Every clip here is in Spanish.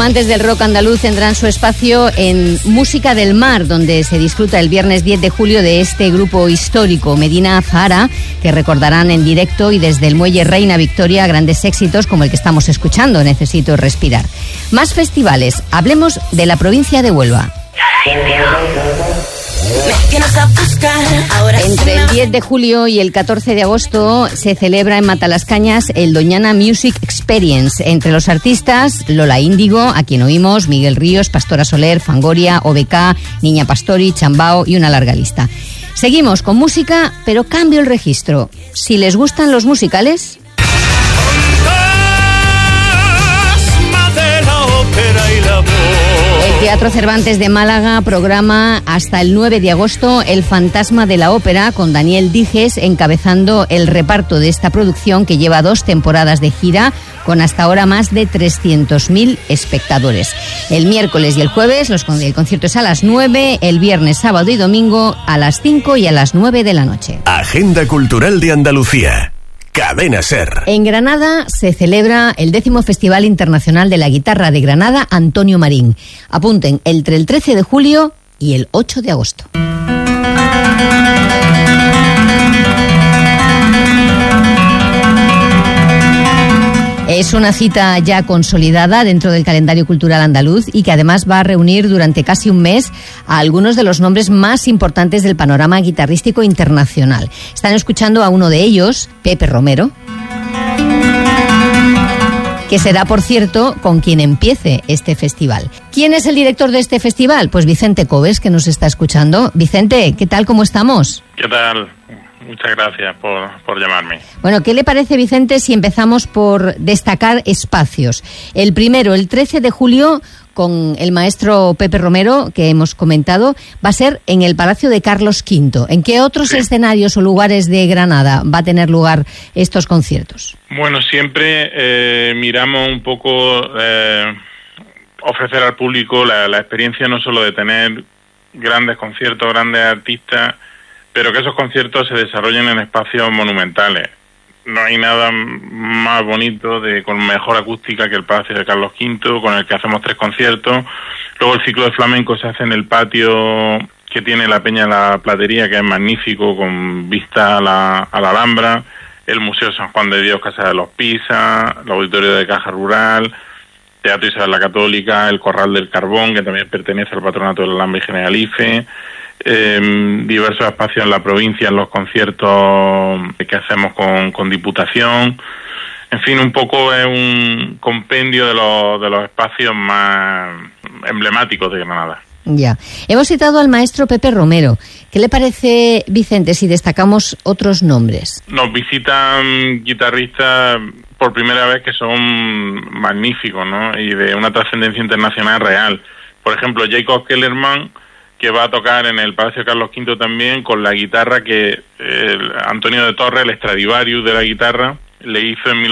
amantes del rock andaluz tendrán su espacio en Música del Mar, donde se disfruta el viernes 10 de julio de este grupo histórico, Medina Zahara, que recordarán en directo y desde el muelle Reina Victoria grandes éxitos como el que estamos escuchando, Necesito respirar. Más festivales, hablemos de la provincia de Huelva. Entre el 10 de julio y el 14 de agosto se celebra en Matalascañas el Doñana Music Experience. Entre los artistas, Lola Índigo, a quien oímos, Miguel Ríos, Pastora Soler, Fangoria, OBK, Niña Pastori, Chambao y una larga lista. Seguimos con música, pero cambio el registro. Si les gustan los musicales... El Teatro Cervantes de Málaga programa hasta el 9 de agosto El Fantasma de la Ópera, con Daniel Dijes encabezando el reparto de esta producción que lleva 2 temporadas de gira con hasta ahora más de 300.000 espectadores. El miércoles y el jueves el concierto es a las 9, el viernes, sábado y domingo a las 5 y a las 9 de la noche. Agenda Cultural de Andalucía. Cadena Ser. En Granada se celebra el 10º Festival Internacional de la Guitarra de Granada Antonio Marín. Apunten, entre el 13 de julio y el 8 de agosto. Es una cita ya consolidada dentro del calendario cultural andaluz y que además va a reunir durante casi un mes a algunos de los nombres más importantes del panorama guitarrístico internacional. Están escuchando a uno de ellos, Pepe Romero, que será, por cierto, con quien empiece este festival. ¿Quién es el director de este festival? Pues Vicente Coves, que nos está escuchando. Vicente, ¿qué tal? ¿Cómo estamos? ¿Qué tal? Muchas gracias por llamarme. Bueno, ¿qué le parece, Vicente, si empezamos por destacar espacios? El primero, el 13 de julio, con el maestro Pepe Romero, que hemos comentado, va a ser en el Palacio de Carlos V. ¿En qué otros escenarios o lugares de Granada va a tener lugar estos conciertos? Bueno, siempre miramos un poco ofrecer al público la experiencia no solo de tener grandes conciertos, grandes artistas, pero que esos conciertos se desarrollen en espacios monumentales. No hay nada más bonito con mejor acústica que el Palacio de Carlos V, con el que hacemos 3 conciertos. Luego el ciclo de flamenco se hace en el patio que tiene la Peña de la Platería, que es magnífico, con vista a la Alhambra, el Museo San Juan de Dios, Casa de los Pisa, el Auditorio de Caja Rural, Teatro Isabel la Católica, el Corral del Carbón, que también pertenece al Patronato de la Alhambra y Generalife, diversos espacios en la provincia, en los conciertos que hacemos con Diputación. En fin, un poco es un compendio de los espacios más emblemáticos de Granada. Ya. Hemos citado al maestro Pepe Romero. ¿Qué le parece, Vicente, si destacamos otros nombres? Nos visitan guitarristas por primera vez que son magníficos, ¿no? Y de una trascendencia internacional real. Por ejemplo, Jacob Kellerman, que va a tocar en el Palacio Carlos V también con la guitarra que Antonio de Torres, el Stradivarius de la guitarra, le hizo en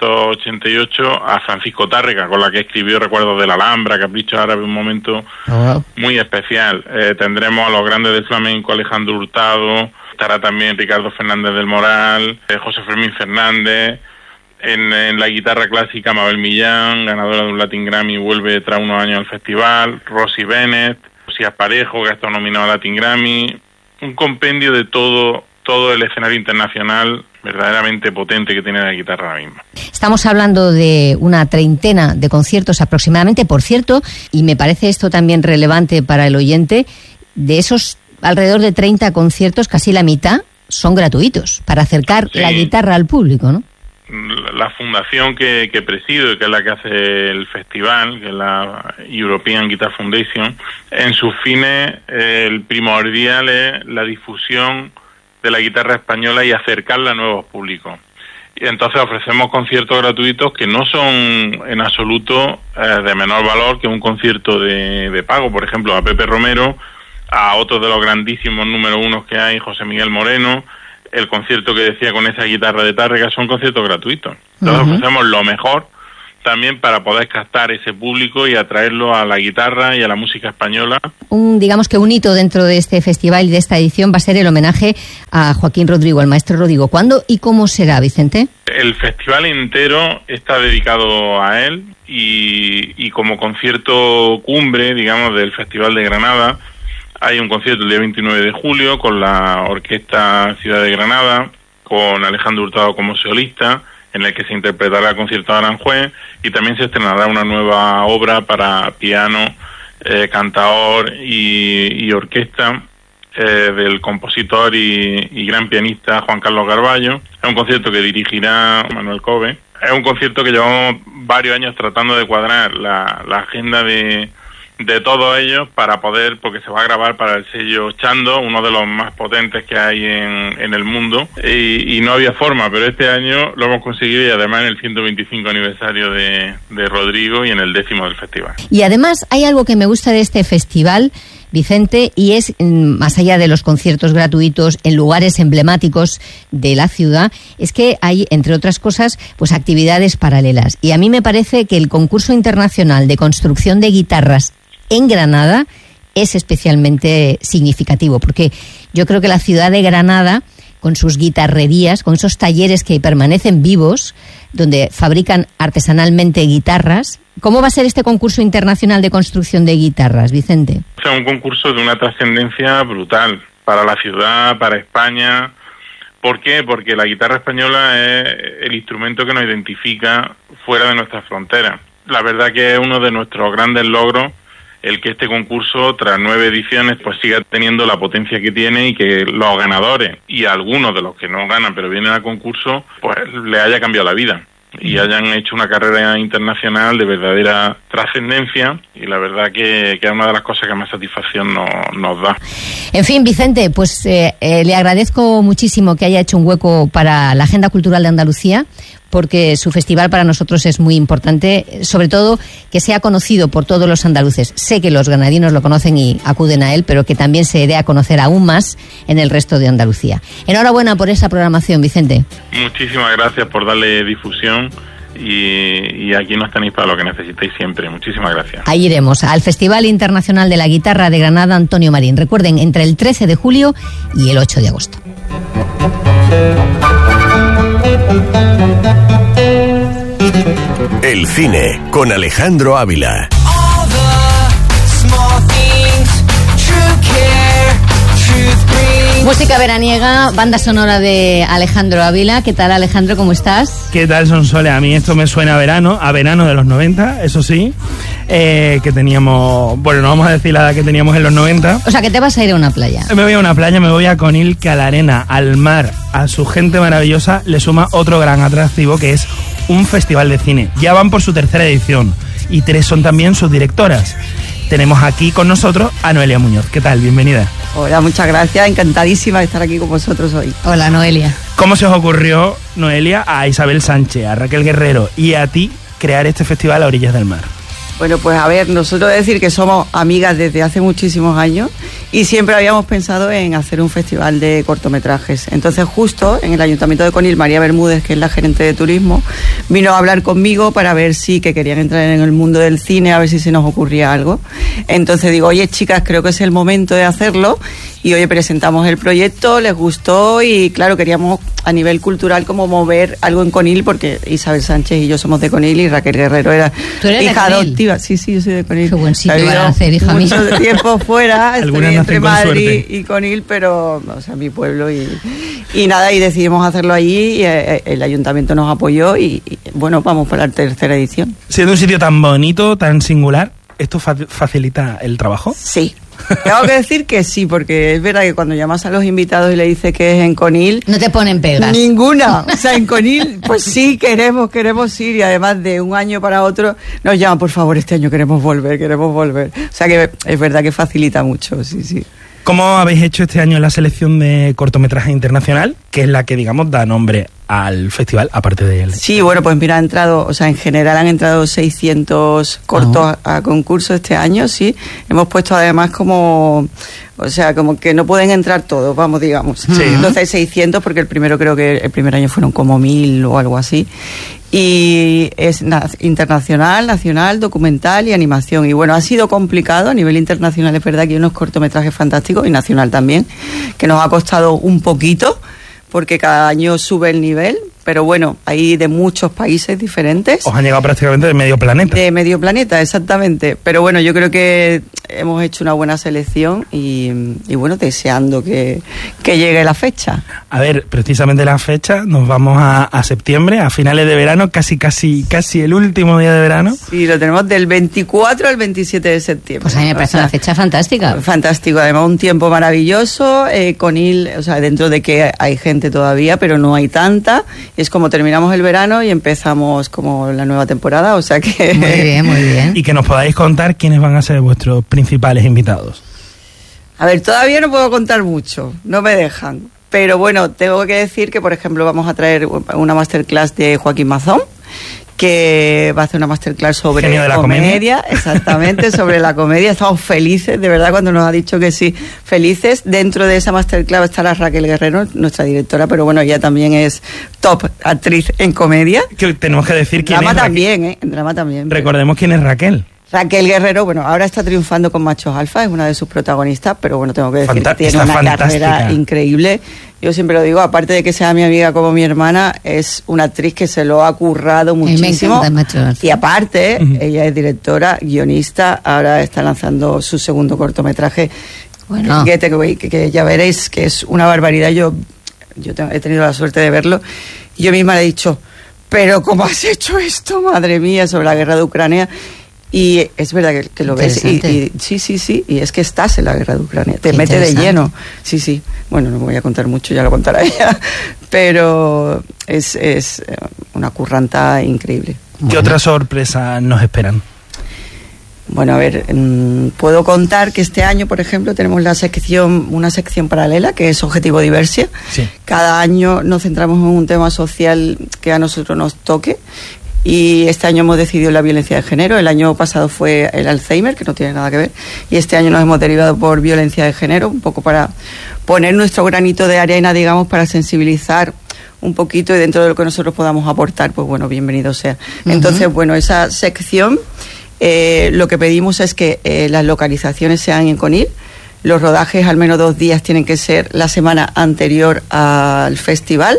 1888 a Francisco Tárrega, con la que escribió Recuerdos de la Alhambra, Caprichos Árabes, un momento muy especial. Tendremos a los grandes del flamenco, Alejandro Hurtado, estará también Ricardo Fernández del Moral, José Fermín Fernández. En la guitarra clásica, Mabel Millán, ganadora de un Latin Grammy, vuelve tras unos años al festival, Rosy Bennett, Josías Parejo, que ha estado nominado al Latin Grammy. Un compendio de todo el escenario internacional verdaderamente potente que tiene la guitarra ahora mismo. Estamos hablando de una treintena de conciertos aproximadamente, por cierto, y me parece esto también relevante para el oyente, de esos alrededor de 30 conciertos, casi la mitad son gratuitos, para acercar la guitarra al público, ¿no? La fundación que presido y que es la que hace el festival, que es la European Guitar Foundation, en sus fines el primordial es la difusión de la guitarra española y acercarla a nuevos públicos. Y entonces ofrecemos conciertos gratuitos que no son en absoluto de menor valor que un concierto de pago. Por ejemplo, a Pepe Romero, a otros de los grandísimos número unos que hay, José Miguel Moreno, el concierto que decía con esa guitarra de Tárrega, son conciertos gratuitos. Entonces ofrecemos lo mejor también para poder captar ese público y atraerlo a la guitarra y a la música española. Digamos que un hito dentro de este festival y de esta edición va a ser el homenaje a Joaquín Rodrigo, al maestro Rodrigo. ¿Cuándo y cómo será, Vicente? El festival entero está dedicado a él y como concierto cumbre, digamos, del Festival de Granada, hay un concierto el día 29 de julio con la Orquesta Ciudad de Granada, con Alejandro Hurtado como solista, en el que se interpretará el concierto de Aranjuez, y también se estrenará una nueva obra para piano, cantaor y orquesta del compositor y gran pianista Juan Carlos Garballo. Es un concierto que dirigirá Manuel Cove. Es un concierto que llevamos varios años tratando de cuadrar la agenda de todos ellos para poder, porque se va a grabar para el sello Chando, uno de los más potentes que hay en el mundo, y no había forma, pero este año lo hemos conseguido, y además en el 125 aniversario de Rodrigo y en el 10º del festival. Y además hay algo que me gusta de este festival, Vicente, y es, más allá de los conciertos gratuitos en lugares emblemáticos de la ciudad, es que hay, entre otras cosas, pues actividades paralelas. Y a mí me parece que el concurso internacional de construcción de guitarras en Granada es especialmente significativo, porque yo creo que la ciudad de Granada, con sus guitarrerías, con esos talleres que permanecen vivos, donde fabrican artesanalmente guitarras. ¿Cómo va a ser este concurso internacional de construcción de guitarras, Vicente? Es un concurso de una trascendencia brutal para la ciudad, para España. ¿Por qué? Porque la guitarra española es el instrumento que nos identifica fuera de nuestras fronteras. La verdad que es uno de nuestros grandes logros el que este concurso, tras 9 ediciones, pues siga teniendo la potencia que tiene, y que los ganadores y algunos de los que no ganan pero vienen al concurso, pues le haya cambiado la vida y hayan hecho una carrera internacional de verdadera trascendencia, y la verdad que es una de las cosas que más satisfacción nos da. En fin, Vicente, pues le agradezco muchísimo que haya hecho un hueco para la Agenda Cultural de Andalucía, porque su festival para nosotros es muy importante, sobre todo que sea conocido por todos los andaluces. Sé que los granadinos lo conocen y acuden a él, pero que también se dé a conocer aún más en el resto de Andalucía. Enhorabuena por esa programación, Vicente. Muchísimas gracias por darle difusión, y aquí nos tenéis para lo que necesitéis siempre. Muchísimas gracias. Ahí iremos, al Festival Internacional de la Guitarra de Granada Antonio Marín. Recuerden, entre el 13 de julio y el 8 de agosto. El cine con Alejandro Ávila. Música veraniega, banda sonora de Alejandro Ávila. ¿Qué tal, Alejandro? ¿Cómo estás? ¿Qué tal, Sonsoles? A mí esto me suena a verano de los 90, eso sí, que teníamos, bueno, no vamos a decir la edad que teníamos en los 90. O sea, que te vas a ir a una playa. Me voy a una playa, me voy a Conil, que a la arena, al mar, a su gente maravillosa, le suma otro gran atractivo, que es un festival de cine. Ya van por su 3ª edición, y 3 son también sus directoras. Tenemos aquí con nosotros a Noelia Muñoz. ¿Qué tal? Bienvenida. Hola, muchas gracias. Encantadísima de estar aquí con vosotros hoy. Hola, Noelia. ¿Cómo se os ocurrió, Noelia, a Isabel Sánchez, a Raquel Guerrero y a ti crear este festival a orillas del mar? Bueno, pues a ver, nosotros decir que somos amigas desde hace muchísimos años y siempre habíamos pensado en hacer un festival de cortometrajes. Entonces, justo en el Ayuntamiento de Conil, María Bermúdez, que es la gerente de turismo, vino a hablar conmigo para ver si que querían entrar en el mundo del cine, a ver si se nos ocurría algo. Entonces digo, oye, chicas, creo que es el momento de hacerlo. Y hoy presentamos el proyecto, les gustó, y claro, queríamos a nivel cultural como mover algo en Conil, porque Isabel Sánchez y yo somos de Conil y Raquel Guerrero era hija adoptiva. Sí, yo soy de Conil. Qué buen sitio van a hacer, hija mía. Mucho tiempo fuera, estoy entre Madrid y Conil, pero, o sea, mi pueblo, y nada, y decidimos hacerlo allí, y el ayuntamiento nos apoyó, y bueno, vamos para la 3ª edición. Siendo un sitio tan bonito, tan singular, ¿esto facilita el trabajo? Sí. Tengo que decir que sí, porque es verdad que cuando llamas a los invitados y le dices que es en Conil... No te ponen pegas. Ninguna. O sea, en Conil, pues sí, queremos ir, y además de un año para otro nos llaman, por favor, este año queremos volver. O sea que es verdad que facilita mucho, sí. ¿Cómo habéis hecho este año la selección de cortometraje internacional, que es la que, digamos, da nombre al festival, aparte de él. Sí, bueno, pues mira, en general han entrado 600 cortos a concurso este año, sí. Hemos puesto además como que no pueden entrar todos, vamos, digamos. Sí. Entonces 600, porque creo que el primer año fueron como 1000 o algo así. Y es internacional, nacional, documental y animación. Y bueno, ha sido complicado a nivel internacional, es verdad que hay unos cortometrajes fantásticos, y nacional también, que nos ha costado un poquito, porque cada año sube el nivel, pero bueno, hay de muchos países diferentes. Os han llegado prácticamente de medio planeta. De medio planeta, exactamente. Pero bueno, yo creo que hemos hecho una buena selección y bueno, deseando que llegue la fecha. A ver, precisamente la fecha, nos vamos a septiembre, a finales de verano, casi el último día de verano. Sí, lo tenemos del 24 al 27 de septiembre. Pues a mí me parece una fecha fantástica. Fantástico, además un tiempo maravilloso, Conil, dentro de que hay gente todavía, pero no hay tanta. Es como terminamos el verano y empezamos como la nueva temporada, o sea que... Muy bien, muy bien. Y que nos podáis contar quiénes van a ser vuestros principales invitados. A ver, todavía no puedo contar mucho, no me dejan. Pero bueno, tengo que decir que, por ejemplo, vamos a traer una masterclass de Joaquín Mazón, que va a hacer una masterclass sobre Genio de la comedia, exactamente, sobre la comedia. Estamos felices, de verdad, cuando nos ha dicho que sí, felices. Dentro de esa masterclass estará Raquel Guerrero, nuestra directora, pero bueno, ella también es top actriz en comedia. Que tenemos que decir quién drama es también, en drama también. Recordemos quién es Raquel. Raquel Guerrero, bueno, ahora está triunfando con Machos Alfa, es una de sus protagonistas, pero bueno, tengo que decir que tiene una carrera increíble. Yo siempre lo digo, aparte de que sea mi amiga como mi hermana, es una actriz que se lo ha currado muchísimo. Y aparte, ella es directora, guionista, ahora está lanzando su segundo cortometraje, Getaway, que ya veréis que es una barbaridad. Yo he tenido la suerte de verlo, y yo misma le he dicho, pero ¿cómo has hecho esto, madre mía, sobre la guerra de Ucrania? Y es verdad que lo ves y sí, y es que estás en la guerra de Ucrania, te mete de lleno. Sí, bueno, no me voy a contar mucho, ya lo contará ella, pero es una curranta increíble. ¿Qué otras sorpresas nos esperan? Bueno, a ver, puedo contar que este año, por ejemplo, tenemos una sección paralela que es Objetivo Diversia. Sí. Cada año nos centramos en un tema social que a nosotros nos toque. Y este año hemos decidido la violencia de género. El año pasado fue el Alzheimer, que no tiene nada que ver, y este año nos hemos derivado por violencia de género, un poco para poner nuestro granito de arena, digamos, para sensibilizar un poquito, y dentro de lo que nosotros podamos aportar, pues bueno, bienvenido sea. Entonces, bueno, esa sección, lo que pedimos es que las localizaciones sean en Conil. Los rodajes al menos 2 días tienen que ser la semana anterior al festival.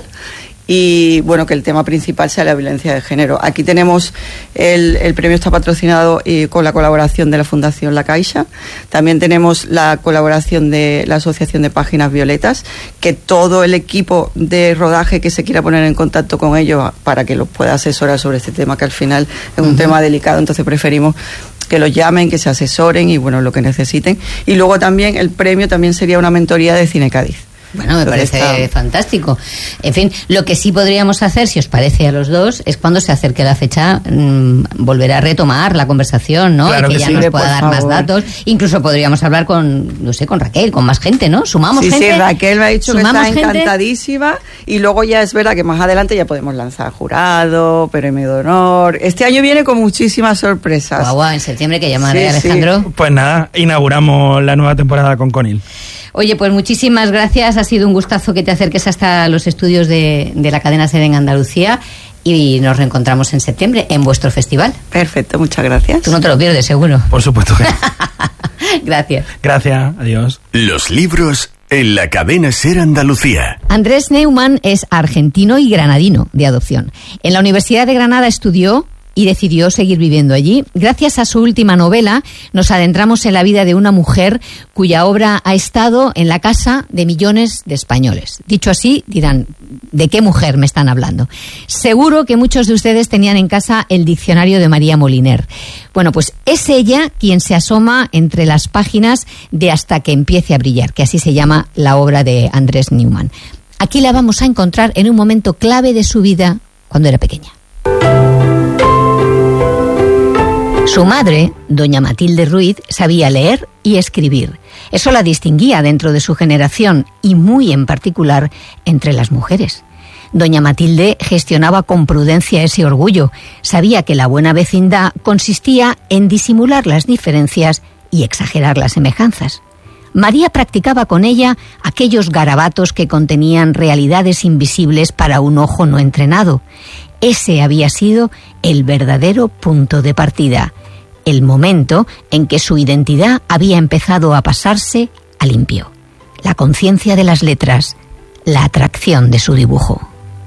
Y bueno, que el tema principal sea la violencia de género. Aquí tenemos el premio está patrocinado con la colaboración de la Fundación La Caixa. También tenemos la colaboración de la Asociación de Páginas Violetas, que todo el equipo de rodaje que se quiera poner en contacto con ellos para que los pueda asesorar sobre este tema, que al final es un tema delicado, entonces preferimos que los llamen, que se asesoren y bueno, lo que necesiten. Y luego también el premio también sería una mentoría de Cine Cádiz. Bueno, me parece fantástico. En fin, lo que sí podríamos hacer, si os parece a los dos, es cuando se acerque la fecha, volver a retomar la conversación, ¿no? Claro y que ya nos pueda dar más datos. Incluso podríamos hablar con Raquel, con más gente, ¿no? Sumamos gente. Sí, Raquel me ha dicho que está encantadísima. Y luego ya es verdad que más adelante ya podemos lanzar jurado, premio de honor. Este año viene con muchísimas sorpresas. Guau, en septiembre que llamaré, Alejandro. Sí. Pues nada, inauguramos la nueva temporada con Conil. Oye, pues muchísimas gracias. Ha sido un gustazo que te acerques hasta los estudios de la cadena SER en Andalucía, y nos reencontramos en septiembre en vuestro festival. Perfecto, muchas gracias. Tú no te lo pierdes, seguro. Por supuesto que Gracias. Gracias, adiós. Los libros en la cadena SER Andalucía. Andrés Neumann es argentino y granadino de adopción. En la Universidad de Granada estudió y decidió seguir viviendo allí. Gracias a su última novela, nos adentramos en la vida de una mujer cuya obra ha estado en la casa de millones de españoles. Dicho así, dirán, ¿de qué mujer me están hablando? Seguro que muchos de ustedes tenían en casa el diccionario de María Moliner. Bueno, pues es ella quien se asoma entre las páginas de Hasta que empiece a brillar, que así se llama la obra de Andrés Neumann. Aquí la vamos a encontrar en un momento clave de su vida cuando era pequeña. Su madre, doña Matilde Ruiz, sabía leer y escribir. Eso la distinguía dentro de su generación y muy en particular entre las mujeres. Doña Matilde gestionaba con prudencia ese orgullo. Sabía que la buena vecindad consistía en disimular las diferencias y exagerar las semejanzas. María practicaba con ella aquellos garabatos que contenían realidades invisibles para un ojo no entrenado. Ese había sido el verdadero punto de partida, el momento en que su identidad había empezado a pasarse a limpio. La conciencia de las letras, la atracción de su dibujo.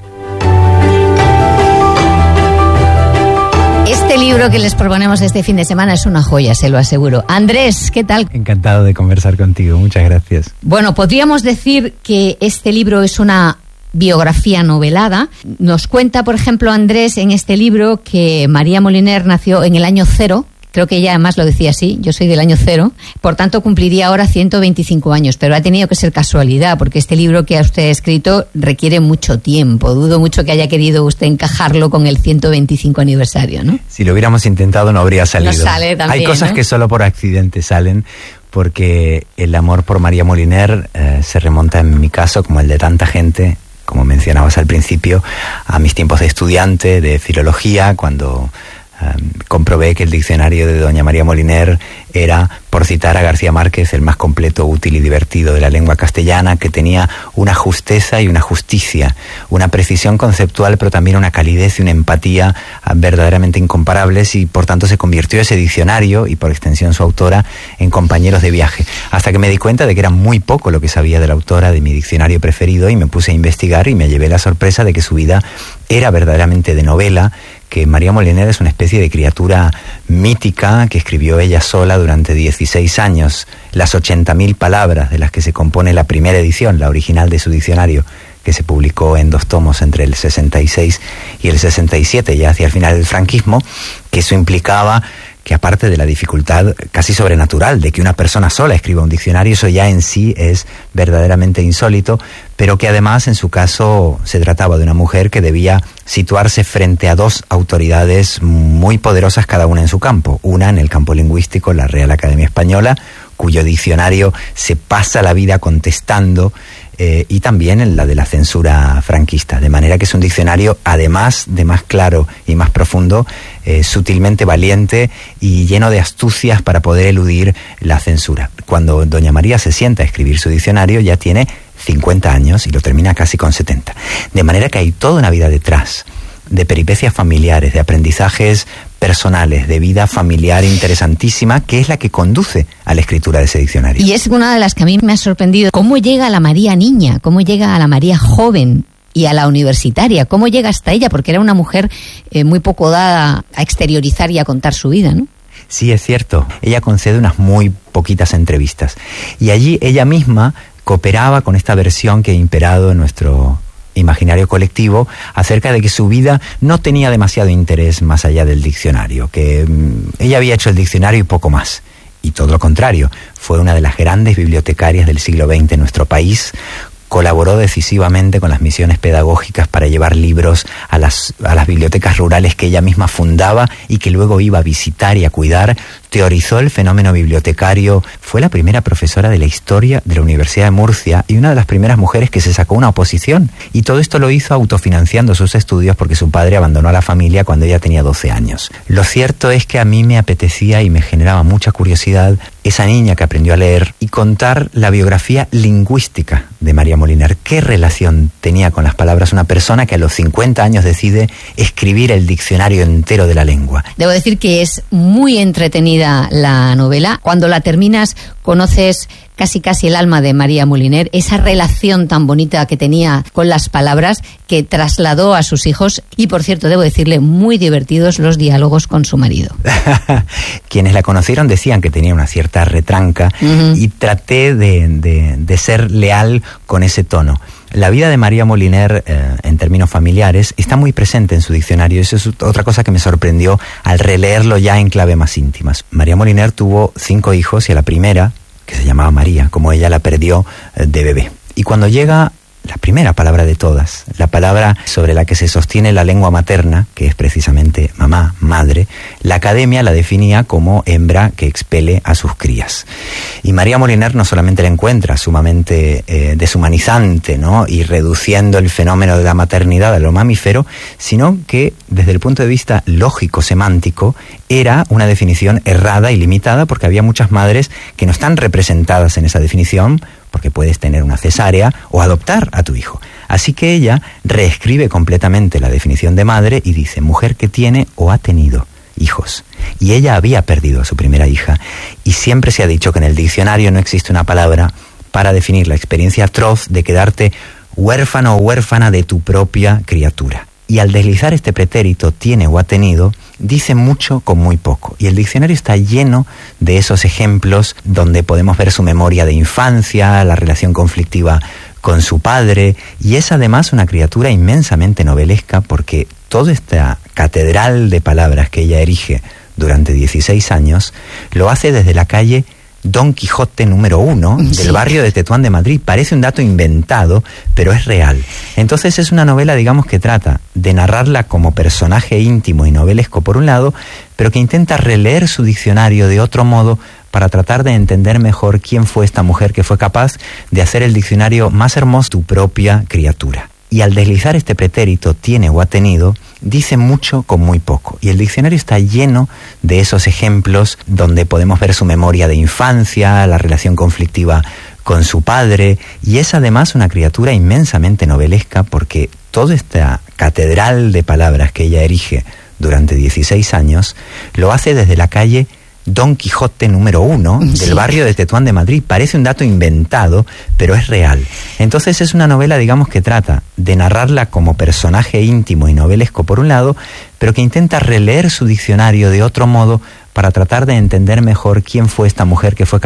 Este libro que les proponemos este fin de semana es una joya, se lo aseguro. Andrés, ¿qué tal? Encantado de conversar contigo, muchas gracias. Bueno, podríamos decir que este libro es una biografía novelada. Nos cuenta, por ejemplo, Andrés en este libro que María Moliner nació en el año 0. Creo que ella además lo decía así, yo soy del año 0, por tanto cumpliría ahora 125 años, pero ha tenido que ser casualidad, porque este libro que usted ha escrito requiere mucho tiempo. Dudo mucho que haya querido usted encajarlo con el 125 aniversario, ¿no? Si lo hubiéramos intentado no habría salido. No sale también, hay cosas, ¿no?, que solo por accidente salen, porque el amor por María Moliner se remonta, en mi caso, como el de tanta gente, como mencionabas al principio, a mis tiempos de estudiante, de filología, cuando comprobé que el diccionario de doña María Moliner era, por citar a García Márquez, el más completo, útil y divertido de la lengua castellana, que tenía una justeza y una justicia, una precisión conceptual, pero también una calidez y una empatía verdaderamente incomparables, y por tanto se convirtió ese diccionario, y por extensión su autora, en compañeros de viaje, hasta que me di cuenta de que era muy poco lo que sabía de la autora de mi diccionario preferido, y me puse a investigar y me llevé la sorpresa de que su vida era verdaderamente de novela, que María Moliner es una especie de criatura mítica que escribió ella sola durante 16 años, las 80.000 palabras de las que se compone la primera edición, la original de su diccionario, que se publicó en 2 tomos entre el 66 y el 67, ya hacia el final del franquismo, que eso implicaba que, aparte de la dificultad casi sobrenatural de que una persona sola escriba un diccionario, eso ya en sí es verdaderamente insólito, pero que además en su caso se trataba de una mujer que debía situarse frente a 2 autoridades muy poderosas, cada una en su campo. Una en el campo lingüístico, la Real Academia Española, cuyo diccionario se pasa la vida contestando, y también en la de la censura franquista, de manera que es un diccionario, además de más claro y más profundo, sutilmente valiente y lleno de astucias para poder eludir la censura. Cuando doña María se sienta a escribir su diccionario ya tiene 50 años y lo termina casi con 70. De manera que hay toda una vida detrás, de peripecias familiares, de aprendizajes personales, de vida familiar interesantísima, que es la que conduce a la escritura de ese diccionario. Y es una de las que a mí me ha sorprendido. ¿Cómo llega a la María niña? ¿Cómo llega a la María joven y a la universitaria? ¿Cómo llega hasta ella? Porque era una mujer muy poco dada a exteriorizar y a contar su vida, ¿no? Sí, es cierto. Ella concede unas muy poquitas entrevistas. Y allí ella misma cooperaba con esta versión que ha imperado en nuestro imaginario colectivo acerca de que su vida no tenía demasiado interés más allá del diccionario, que ella había hecho el diccionario y poco más. Y todo lo contrario, fue una de las grandes bibliotecarias del siglo XX en nuestro país, colaboró decisivamente con las misiones pedagógicas para llevar libros a las bibliotecas rurales que ella misma fundaba y que luego iba a visitar y a cuidar, teorizó el fenómeno bibliotecario, fue la primera profesora de la historia de la Universidad de Murcia y una de las primeras mujeres que se sacó una oposición. Y todo esto lo hizo autofinanciando sus estudios porque su padre abandonó a la familia cuando ella tenía 12 años. Lo cierto es que a mí me apetecía y me generaba mucha curiosidad esa niña que aprendió a leer y contar la biografía lingüística de María Moliner. ¿Qué relación tenía con las palabras una persona que a los 50 años decide escribir el diccionario entero de la lengua? Debo decir que es muy entretenida la novela. Cuando la terminas conoces casi el alma de María Moliner, esa relación tan bonita que tenía con las palabras que trasladó a sus hijos y, por cierto, debo decirle, muy divertidos los diálogos con su marido. Quienes la conocieron decían que tenía una cierta retranca y traté de ser leal con ese tono. La vida de María Moliner, en términos familiares, está muy presente en su diccionario. Eso es otra cosa que me sorprendió al releerlo ya en clave más íntimas. María Moliner tuvo 5 hijos y a la primera, que se llamaba María, como ella la perdió de bebé. Y cuando llega la primera palabra de todas, la palabra sobre la que se sostiene la lengua materna, que es precisamente mamá, madre. La academia la definía como hembra que expele a sus crías. Y María Moliner no solamente la encuentra sumamente deshumanizante, ¿no?, y reduciendo el fenómeno de la maternidad a lo mamífero, sino que desde el punto de vista lógico-semántico era una definición errada y limitada, porque había muchas madres que no están representadas en esa definición, porque puedes tener una cesárea o adoptar a tu hijo. Así que ella reescribe completamente la definición de madre y dice mujer que tiene o ha tenido hijos. Y ella había perdido a su primera hija, y siempre se ha dicho que en el diccionario no existe una palabra para definir la experiencia atroz de quedarte huérfano o huérfana de tu propia criatura. Y al deslizar este pretérito, tiene o ha tenido, dice mucho con muy poco. Y el diccionario está lleno de esos ejemplos donde podemos ver su memoria de infancia, la relación conflictiva con su padre, y es además una criatura inmensamente novelesca, porque toda esta catedral de palabras que ella erige durante 16 años, lo hace desde la calle Don Quijote número 1 del barrio de Tetuán de Madrid. Parece un dato inventado, pero es real. Entonces es una novela, digamos, que trata de narrarla como personaje íntimo y novelesco por un lado, pero que intenta releer su diccionario de otro modo para tratar de entender mejor quién fue esta mujer que fue capaz de hacer el diccionario más hermoso, tu propia criatura. Y al deslizar este pretérito, tiene o ha tenido, dice mucho con muy poco. Y el diccionario está lleno de esos ejemplos donde podemos ver su memoria de infancia, la relación conflictiva con su padre, y es además una criatura inmensamente novelesca, porque toda esta catedral de palabras que ella erige durante 16 años, lo hace desde la calle Don Quijote número 1 del barrio de Tetuán de Madrid. Parece un dato inventado, pero es real. Entonces es una novela, digamos, que trata de narrarla como personaje íntimo y novelesco por un lado, pero que intenta releer su diccionario de otro modo para tratar de entender mejor quién fue esta mujer que fue